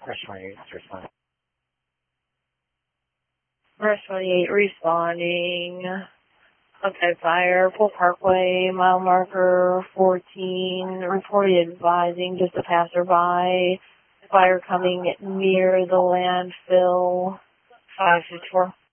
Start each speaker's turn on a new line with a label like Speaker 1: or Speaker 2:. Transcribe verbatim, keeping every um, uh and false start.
Speaker 1: Rush twenty-eight, respond.
Speaker 2: Rush twenty-eight responding. Outside fire, Pool Parkway, mile marker fourteen, reported advising just a passerby. Fire coming near the landfill. five six four.